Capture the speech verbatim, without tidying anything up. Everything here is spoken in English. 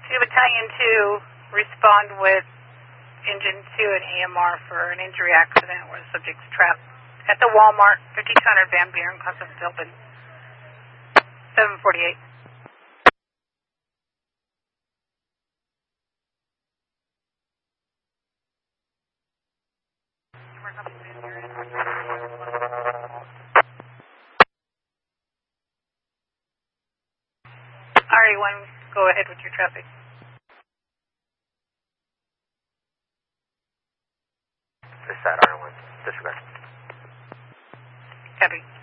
two Battalion two, respond with Engine two and A M R for an injury accident where the subject's trapped at the Walmart, fifty-two hundred Van Buren, Custom Open, seven forty-eight. R A one, go ahead with your traffic. This side, R A one, disregard. Copy.